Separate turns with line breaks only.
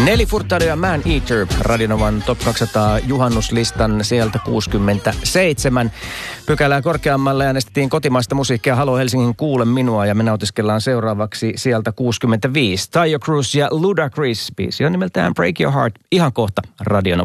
Nelly Furtado ja Man Eater, Radionovan Top 200 juhannuslistan sieltä 67. Pykälää korkeammalle äänestettiin kotimaista musiikkia Halo Helsingin Kuule minua ja me nautiskellaan seuraavaksi sieltä 65. Taio Cruz ja Ludacris, biisi on nimeltään Break Your Heart, ihan kohta Radionovan.